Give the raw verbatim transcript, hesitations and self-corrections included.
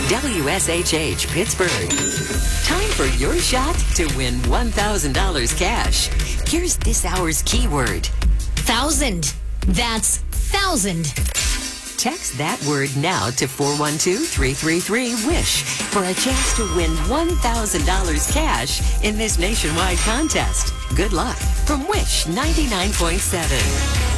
W S H H Pittsburgh. Time for your shot to win one thousand dollars cash. Here's this hour's keyword. Thousand. That's thousand. Text that word now to four one two, three three three, WISH for a chance to win one thousand dollars cash in this nationwide contest. Good luck from Wish ninety-nine point seven.